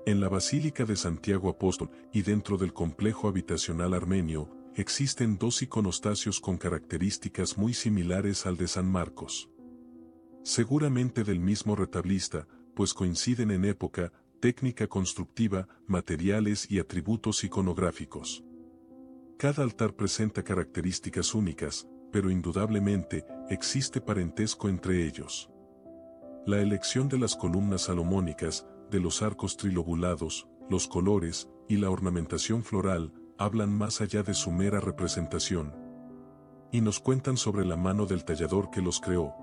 En la Basílica de Santiago Apóstol y dentro del complejo habitacional armenio, existen dos iconostasios con características muy similares al de San Marcos. Seguramente del mismo retablista, pues coinciden en época, técnica constructiva, materiales y atributos iconográficos. Cada altar presenta características únicas, pero indudablemente existe parentesco entre ellos. La elección de las columnas salomónicas, de los arcos trilobulados, los colores y la ornamentación floral hablan más allá de su mera representación. Y nos cuentan sobre la mano del tallador que los creó,